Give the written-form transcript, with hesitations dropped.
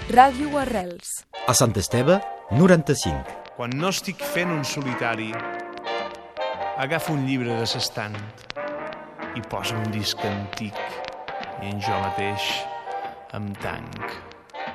Ràdio Arrels. A Sant Esteve, 95. Quan no estic fent un solitari, agafo un llibre de s'estant i poso un disc antic i en jo mateix em tanc.